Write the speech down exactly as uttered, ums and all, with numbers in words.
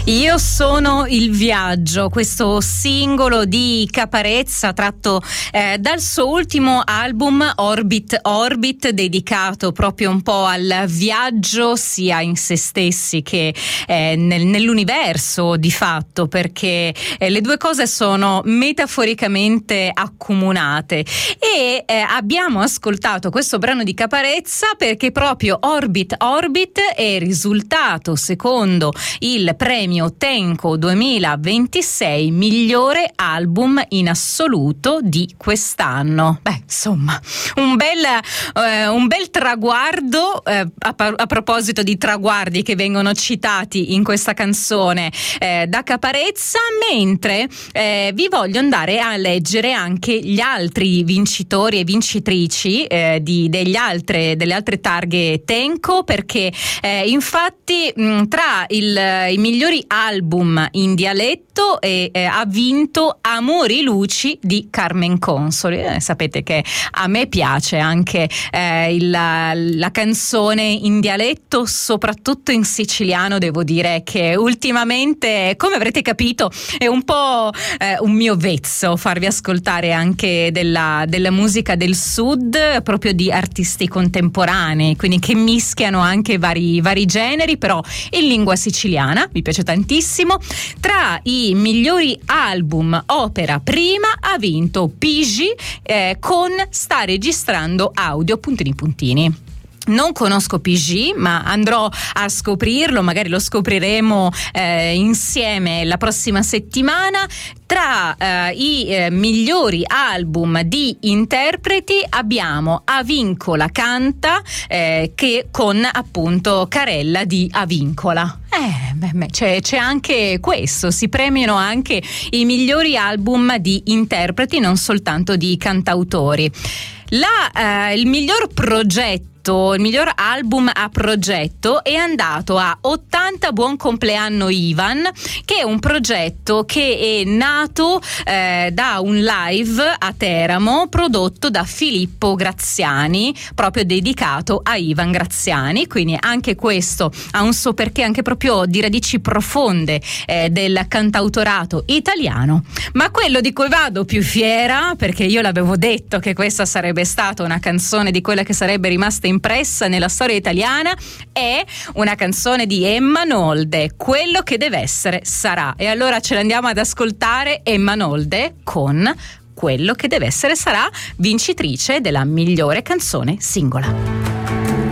Io sono il viaggio, questo singolo di Caparezza tratto eh, dal suo ultimo album Orbit Orbit, dedicato proprio un po' al viaggio sia in se stessi che eh, nel, nell'universo di fatto, perché eh, le due cose sono metaforicamente accomunate. E eh, abbiamo ascoltato questo brano di Caparezza perché proprio Orbit Orbit è risultato secondo il premio Tenco duemilaventisei migliore album in assoluto di quest'anno. Beh, insomma, un bel, eh, un bel traguardo, eh, a, a proposito di traguardi che vengono citati in questa canzone eh, da Caparezza, mentre eh, vi voglio andare a leggere anche gli altri vincitori e vincitrici eh, di, degli altre, delle altre targhe Tenco, perché eh, infatti mh, tra il, i migliori album in dialetto e eh, ha vinto Amori Luci di Carmen Consoli. Eh, sapete che a me piace anche eh, il, la, la canzone in dialetto, soprattutto in siciliano. Devo dire che ultimamente, come avrete capito, è un po' eh, un mio vezzo farvi ascoltare anche della, della musica del sud, proprio di artisti contemporanei, quindi che mischiano anche vari, vari generi, però in lingua siciliana. Mi piace tantissimo. Tra i migliori album opera prima ha vinto Pigi eh, con Sta registrando audio puntini puntini. Non conosco P G, ma andrò a scoprirlo, magari lo scopriremo eh, insieme la prossima settimana. Tra eh, i eh, migliori album di interpreti abbiamo Avincola canta eh, che con appunto Carella di Avincola. Eh, beh, beh, c'è, c'è anche questo, si premiano anche i migliori album di interpreti, non soltanto di cantautori. La, eh, il miglior progetto il miglior album a progetto è andato a ottanta Buon compleanno Ivan, che è un progetto che è nato eh, da un live a Teramo prodotto da Filippo Graziani, proprio dedicato a Ivan Graziani. Quindi anche questo ha un suo perché, anche proprio di radici profonde eh, del cantautorato italiano. Ma quello di cui vado più fiera, perché io l'avevo detto che questa sarebbe stata una canzone di quella che sarebbe rimasta in impressa nella storia italiana, è una canzone di Emma Nolde, Quello che deve essere sarà. E allora ce l'andiamo ad ascoltare, Emma Nolde con Quello che deve essere sarà, vincitrice della migliore canzone singola.